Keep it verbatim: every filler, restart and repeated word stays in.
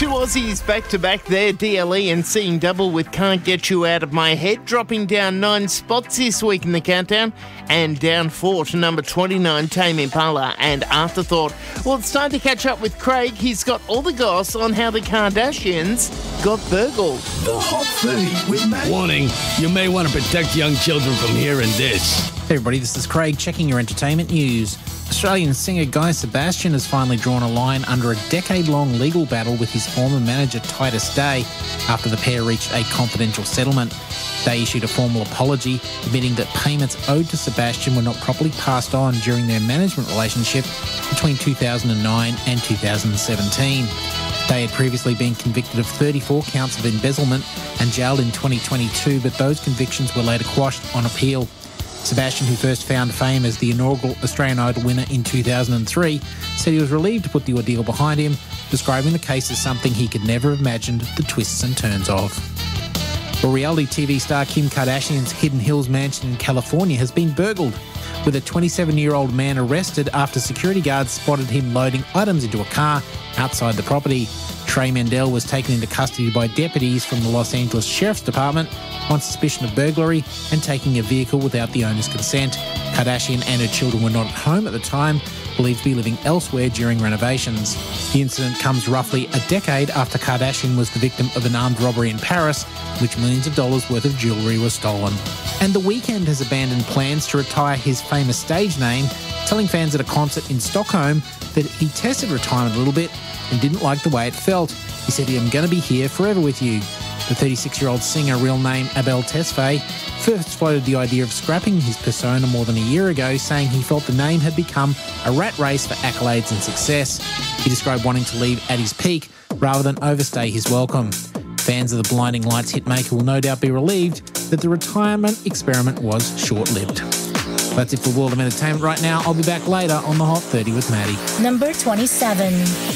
Two Aussies back-to-back there, D L E and Seeing Double with Can't Get You Out of My Head, dropping down nine spots this week in the countdown, and down four to number twenty-nine, Tame Impala and Afterthought. Well, it's time to catch up with Craig. He's got all the goss on how the Kardashians got burgled. The Hot thirty with Matt. Warning, you may want to protect young children from hearing this. Hey everybody, this is Craig checking your entertainment news. Australian singer Guy Sebastian has finally drawn a line under a decade-long legal battle with his former manager Titus Day after the pair reached a confidential settlement. They issued a formal apology, admitting that payments owed to Sebastian were not properly passed on during their management relationship between two thousand nine and two thousand seventeen. They had previously been convicted of thirty-four counts of embezzlement and jailed in twenty twenty-two, but those convictions were later quashed on appeal. Sebastian, who first found fame as the inaugural Australian Idol winner in two thousand three, said he was relieved to put the ordeal behind him, describing the case as something he could never have imagined the twists and turns of. Well, reality T V star Kim Kardashian's Hidden Hills mansion in California has been burgled, with a twenty-seven-year-old man arrested after security guards spotted him loading items into a car outside the property. Trey Mendel was taken into custody by deputies from the Los Angeles Sheriff's Department on suspicion of burglary and taking a vehicle without the owner's consent. Kardashian and her children were not at home at the time, believed to be living elsewhere during renovations. The incident comes roughly a decade after Kardashian was the victim of an armed robbery in Paris, in which millions of dollars worth of jewellery was stolen. And The Weeknd has abandoned plans to retire his famous stage name, telling fans at a concert in Stockholm that he tested retirement a little bit and didn't like the way it felt. He said, "I'm going to be here forever with you." The thirty-six-year-old singer, real name Abel Tesfaye, first floated the idea of scrapping his persona more than a year ago, saying he felt the name had become a rat race for accolades and success. He described wanting to leave at his peak rather than overstay his welcome. Fans of the Blinding Lights hitmaker will no doubt be relieved that the retirement experiment was short-lived. That's it for World of Entertainment right now. I'll be back later on the Hot thirty with Maddie. Number twenty-seven.